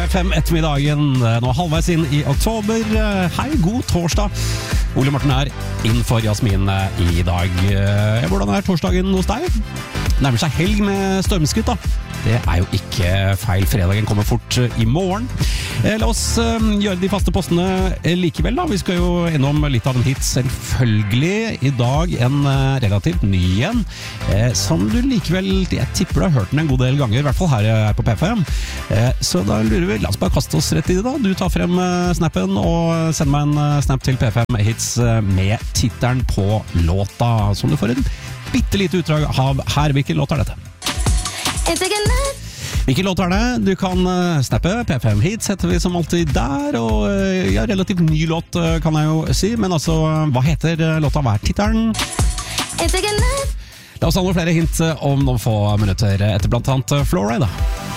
P5 ettermiddagen, nå halvveis inn i oktober. Hei, god torsdag. Ole Morten er inn for Jasmin i dag. Hvordan er torsdagen hos deg? Nærmer seg helg med stormskritt da. Det er jo ikke feil, fredagen kommer fort i morgen. La oss gjøre de faste postene likevel da. Vi skal jo innom litt av en hit selvfølgelig. I dag en relativt ny en, som du likevel, jeg tipper du har hørt den en god del ganger, i hvert fall her på P5. Så da lurer vi, la oss bare kaste oss rett i det da. Du tar frem snappen og sender meg en snap til P5 Hits med tittelen på låta, som du får en bittelite utdrag av her. Hvilken låt er dette? Hvilken låt er det? Du kan snappe P5 Hits, heter vi som alltid der, og ja, relativt ny låt kan jeg jo si, men altså, hva heter låta? Hva er tittelen? La oss ha noen flere hint om noen få minutter etter blant annet Florida.